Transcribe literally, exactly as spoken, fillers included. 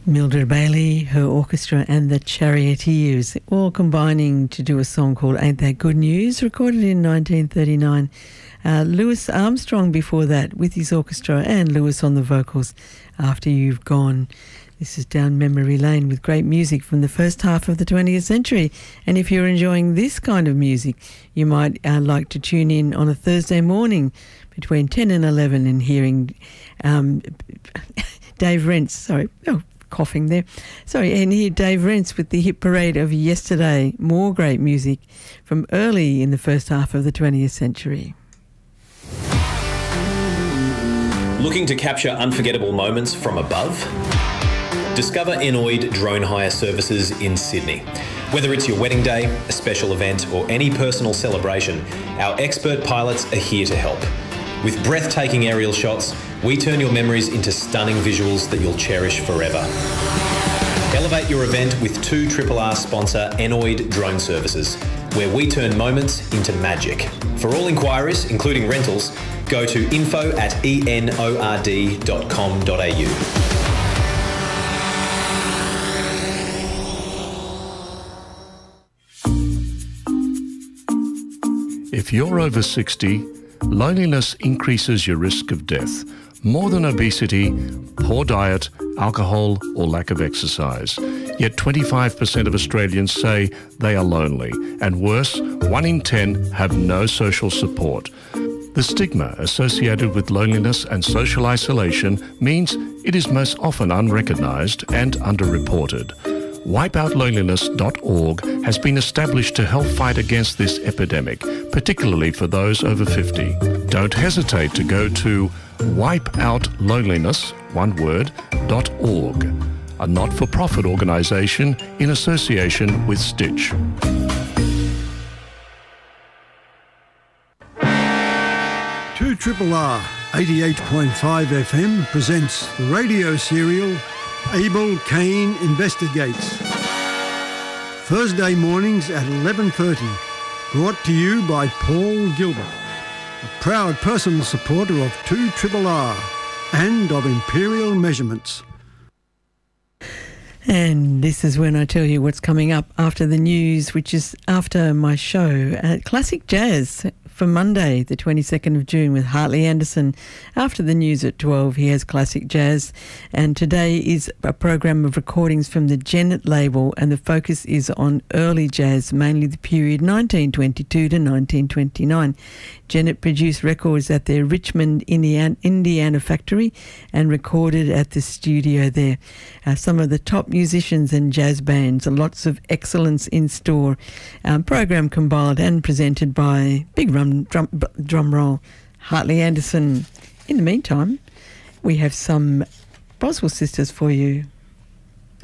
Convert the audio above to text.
Mildred Bailey, her orchestra and the Charioteers, all combining to do a song called Ain't That Good News, recorded in nineteen thirty-nine. Uh, Louis Armstrong before that with his orchestra and Louis on the vocals, After You've Gone. This is down memory lane with great music from the first half of the twentieth century. And if you're enjoying this kind of music, you might uh, like to tune in on a Thursday morning between ten and eleven and hearing um, Dave Rentz, sorry, oh, coughing there. Sorry, and hear Dave Rentz with the hit parade of yesterday. More great music from early in the first half of the twentieth century. Looking to capture unforgettable moments from above? Discover Enoid Drone Hire Services in Sydney. Whether it's your wedding day, a special event, or any personal celebration, our expert pilots are here to help. With breathtaking aerial shots, we turn your memories into stunning visuals that you'll cherish forever. Elevate your event with two R R R sponsor Enoid Drone Services, where we turn moments into magic. For all inquiries, including rentals, go to info at enord dot com dot a u. If you're over sixty, loneliness increases your risk of death, more than obesity, poor diet, alcohol, or lack of exercise. Yet twenty-five percent of Australians say they are lonely, and worse, one in ten have no social support. The stigma associated with loneliness and social isolation means it is most often unrecognised and underreported. wipeout loneliness dot org has been established to help fight against this epidemic, particularly for those over fifty. Don't hesitate to go to wipeout loneliness, one word, dot org, a not-for-profit organisation in association with Stitch. two R R R eighty-eight point five F M presents the radio serial Abel Kane Investigates. Thursday mornings at eleven thirty. Brought to you by Paul Gilbert, a proud personal supporter of two R R R and of Imperial Measurements. And this is when I tell you what's coming up after the news, which is after my show at Classic Jazz for Monday, the twenty-second of June, with Hartley Anderson. After the news at twelve, he has Classic Jazz. And today is a program of recordings from the Gennett label, and the focus is on early jazz, mainly the period nineteen twenty-two to nineteen twenty-nine. Gennett produced records at their Richmond, Indiana, Indiana factory and recorded at the studio there. Uh, some of the top musicians and jazz bands, lots of excellence in store. Um, program compiled and presented by Big Rum drum, drum roll, Hartley Anderson. In the meantime, we have some Boswell Sisters for you.